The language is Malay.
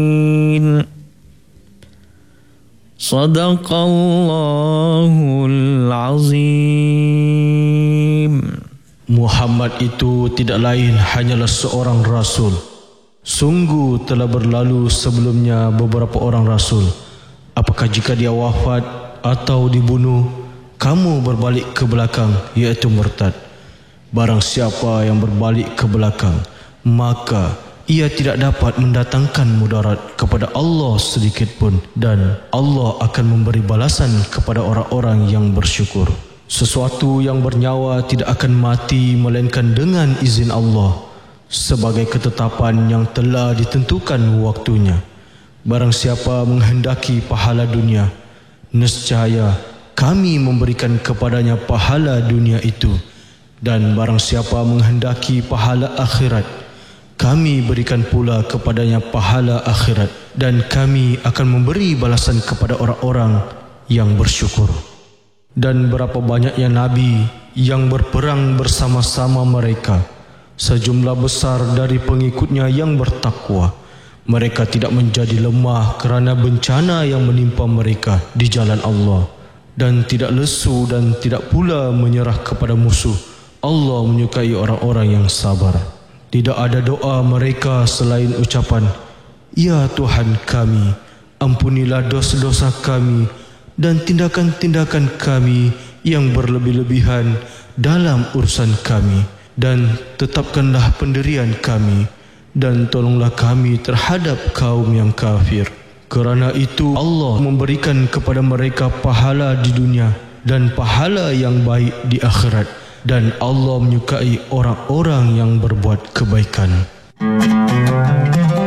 Sadaqallahul Azim. Muhammad itu tidak lain hanyalah seorang rasul. Sungguh telah berlalu sebelumnya beberapa orang rasul. Apakah jika dia wafat atau dibunuh, kamu berbalik ke belakang, iaitu murtad? Barang siapa yang berbalik ke belakang, maka ia tidak dapat mendatangkan mudarat kepada Allah sedikit pun, dan Allah akan memberi balasan kepada orang-orang yang bersyukur. Sesuatu yang bernyawa tidak akan mati melainkan dengan izin Allah, sebagai ketetapan yang telah ditentukan waktunya. Barang siapa menghendaki pahala dunia, nescaya kami memberikan kepadanya pahala dunia itu, dan barang siapa menghendaki pahala akhirat, kami berikan pula kepadanya pahala akhirat, dan kami akan memberi balasan kepada orang-orang yang bersyukur. Dan berapa banyaknya Nabi yang berperang bersama-sama mereka, sejumlah besar dari pengikutnya yang bertakwa. Mereka tidak menjadi lemah kerana bencana yang menimpa mereka di jalan Allah, dan tidak lesu dan tidak pula menyerah kepada musuh. Allah menyukai orang-orang yang sabar. Tidak ada doa mereka selain ucapan, "Ya Tuhan kami, ampunilah dosa-dosa kami dan tindakan-tindakan kami yang berlebih-lebihan dalam urusan kami, dan tetapkanlah pendirian kami, dan tolonglah kami terhadap kaum yang kafir." Kerana itu Allah memberikan kepada mereka pahala di dunia dan pahala yang baik di akhirat, dan Allah menyukai orang-orang yang berbuat kebaikan.